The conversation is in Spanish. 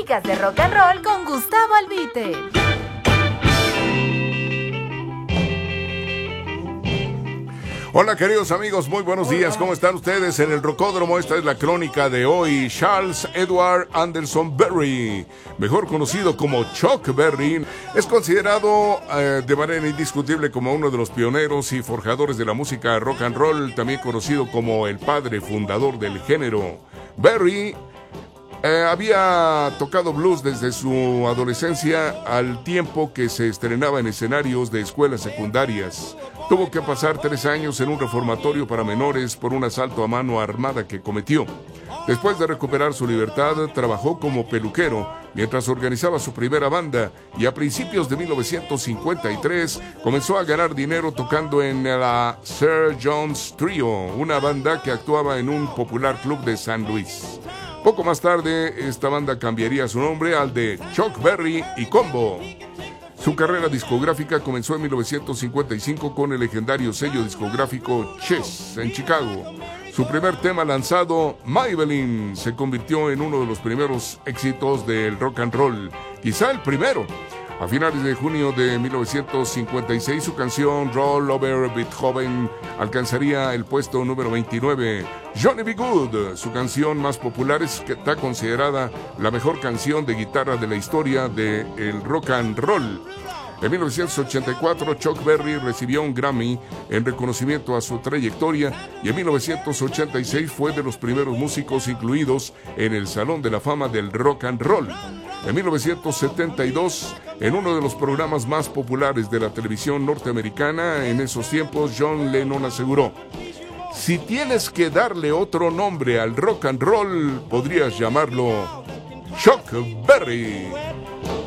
Crónicas de Rock and Roll con Gustavo Albite. Hola queridos amigos, muy buenos días, ¿cómo están ustedes? En el Rocódromo, esta es la crónica de hoy. Charles Edward Anderson Berry, mejor conocido como Chuck Berry, es considerado de manera indiscutible como uno de los pioneros y forjadores de la música rock and roll, también conocido como el padre fundador del género. Berry había tocado blues desde su adolescencia al tiempo que se estrenaba en escenarios de escuelas secundarias. Tuvo que pasar 3 años en un reformatorio para menores por un asalto a mano armada que cometió. Después de recuperar su libertad, trabajó como peluquero mientras organizaba su primera banda y a principios de 1953 comenzó a ganar dinero tocando en la Sir John's Trio, una banda que actuaba en un popular club de San Luis. Poco más tarde, esta banda cambiaría su nombre al de Chuck Berry y Combo. Su carrera discográfica comenzó en 1955 con el legendario sello discográfico Chess en Chicago. Su primer tema lanzado, Maybelline, se convirtió en uno de los primeros éxitos del rock and roll, quizá el primero. A finales de junio de 1956, su canción Roll Over Beethoven alcanzaría el puesto número 29. Johnny B. Good, su canción más popular, está considerada la mejor canción de guitarra de la historia del rock and roll. En 1984, Chuck Berry recibió un Grammy en reconocimiento a su trayectoria y en 1986 fue de los primeros músicos incluidos en el Salón de la Fama del Rock and Roll. En 1972, en uno de los programas más populares de la televisión norteamericana, en esos tiempos, John Lennon aseguró: "Si tienes que darle otro nombre al rock and roll, podrías llamarlo Chuck Berry".